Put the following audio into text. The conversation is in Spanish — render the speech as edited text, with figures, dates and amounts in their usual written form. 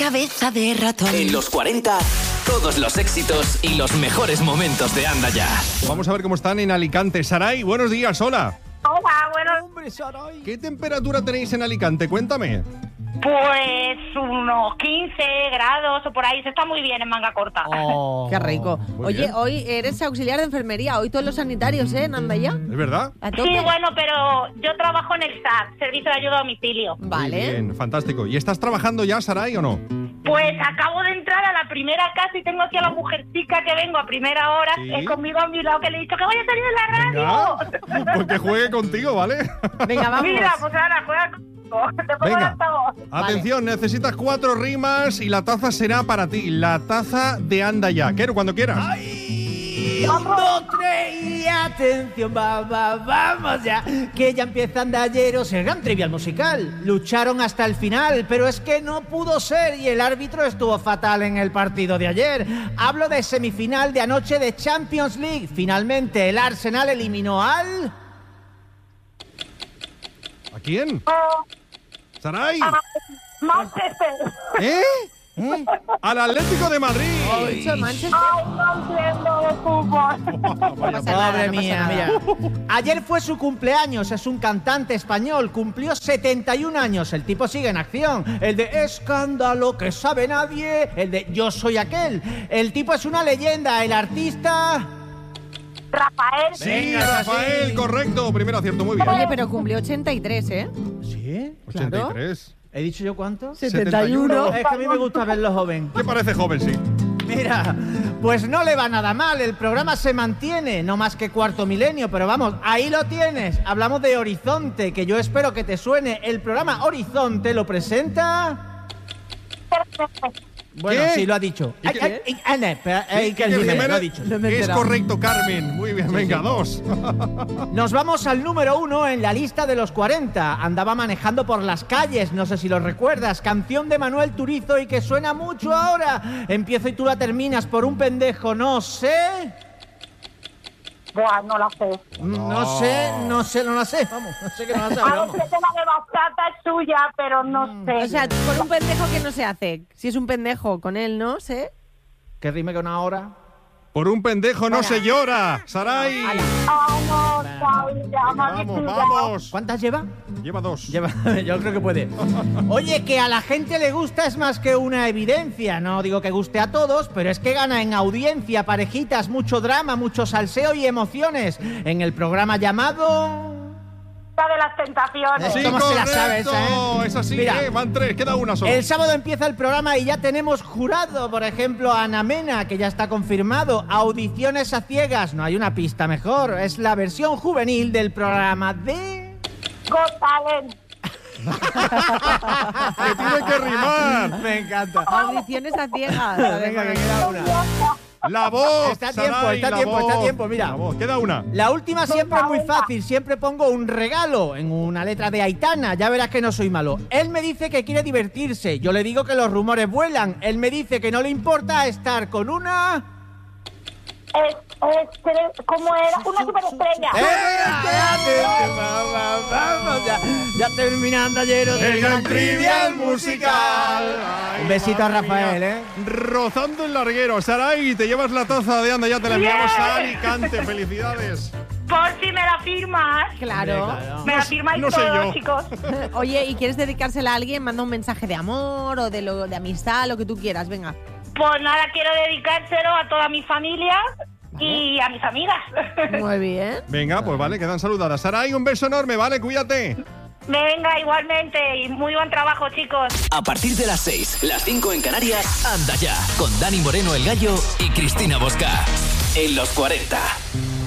cabeza de ratón. En los 40, todos los éxitos y los mejores momentos de Anda Ya. Vamos a ver cómo están en Alicante. Saray, buenos días, hola. Hola, bueno. Hombre, Saray. ¿Qué temperatura tenéis en Alicante? Cuéntame. Pues unos 15 grados o por ahí. Se está muy bien en manga corta. Oh, Qué rico. Muy Oye, bien. hoy eres auxiliar de enfermería. Hoy todos los sanitarios, ¿en Anda Ya? ¿Es verdad? A tope. Sí, bueno, pero yo trabajo en el SAT, Servicio de Ayuda a Domicilio. Muy Vale. bien, fantástico. ¿Y estás trabajando ya, Saray, o no? Pues acabo de entrar a la primera casa y tengo aquí a la mujercica que vengo a primera hora. ¿Sí? Conmigo a mi lado que le he dicho que voy a salir en la radio. Pues que juegue contigo, ¿vale? Venga, vamos. Mira, pues ahora juega conmigo. Te pongo el Venga. altavoz. Atención, necesitas 4 rimas y la taza será para ti. La taza de Anda Ya. Quiero cuando quieras. ¡Ay! 1, 2, 3 y atención, vamos ya. Que ya empieza Andayeros, el gran trivial musical. Lucharon hasta el final, pero es que no pudo ser y el árbitro estuvo fatal en el partido de ayer. Hablo de semifinal de anoche de Champions League. Finalmente el Arsenal eliminó al... ¿A quién? Saray. Manchester. ¿Eh? Al Atlético de Madrid. Mucho Manchester. Ay, no entiendo de fútbol. No pasa nada, Madre no pasa mía, nada. mira. Ayer fue su cumpleaños, es un cantante español, cumplió 71 años, el tipo sigue en acción. El de Escándalo, que sabe nadie, el de Yo soy aquel. El tipo es una leyenda, el artista... Rafael. Sí, Venga, Rafael, sí. correcto. Primero acierto, muy bien. Oye, pero cumplió 83, ¿eh? ¿Sí? 83. ¿He dicho yo cuánto? 71. Es que a mí me gusta verlo joven. ¿Qué parece joven, sí? Mira, pues no le va nada mal, el programa se mantiene, no más que cuarto milenio, pero vamos, ahí lo tienes. Hablamos de Horizonte, que yo espero que te suene. El programa Horizonte lo presenta... Bueno, ¿Qué? sí, lo ha dicho. ¿Y qué? Que Jiménez, lo ha dicho. No me he es enterado. correcto, Carmen. Muy bien, venga, 2. Nos vamos al número 1 en la lista de los 40. Andaba manejando por las calles, no sé si lo recuerdas. Canción de Manuel Turizo y que suena mucho ahora. Empiezo y tú la terminas por un pendejo, no sé. Buah, no la sé. No la sé. Vamos, no sé que no la sabe, A ver vamos. si la de bachata es suya, pero no sé. O sea, con un pendejo que no se hace. Si es un pendejo, con él no sé. Que rime con ahora. Por un pendejo no se llora, Saray. Vamos, Vamos, vamos. ¿Cuántas lleva? Lleva 2. Yo creo que puede. Oye, que a la gente le gusta es más que una evidencia. No digo que guste a todos, pero es que gana en audiencia, parejitas, mucho drama, mucho salseo y emociones. En el programa llamado... de las tentaciones. Sí, ¿Cómo se la correcto. sabe esa, eh? Es así, Mira, van 3, queda una sola. el sábado empieza el programa y ya tenemos jurado. Por ejemplo, Ana Mena, que ya está confirmado. Audiciones a ciegas. No hay una pista mejor. Es la versión juvenil del programa de... Got Talent. Que tiene que rimar. Me encanta. Audiciones a ciegas. A ver, Venga, que venga. queda una. La voz. Está a tiempo, Saray, está a la tiempo, está a voz. tiempo, mira. La voz, queda una. La última siempre es muy fácil, siempre pongo un regalo en una letra de Aitana, ya verás que no soy malo. Él me dice que quiere divertirse, yo le digo que los rumores vuelan, él me dice que no le importa estar con una... ¿Cómo era? Una superestrella. Vamos, ya terminando ayer El gran trivial musical. Un besito a Rafael, ¿eh? Rozando el larguero. Saray, te llevas la taza de Anda Ya, te la enviamos a Alicante. Felicidades. Por si me la firmas. Claro. Me la firmáis no sé todos, yo. chicos. Oye, ¿y quieres dedicársela a alguien? Manda un mensaje de amor o de amistad, lo que tú quieras, venga. Pues nada, quiero dedicárselo a toda mi familia y a mis amigas. Muy bien. Venga, pues vale, quedan saludadas. Saray, un beso enorme, ¿vale? Cuídate. Venga, igualmente. Y muy buen trabajo, chicos. A partir de las 6, las 5 en Canarias, Anda Ya, con Dani Moreno el Gallo y Cristina Bosca. En los 40.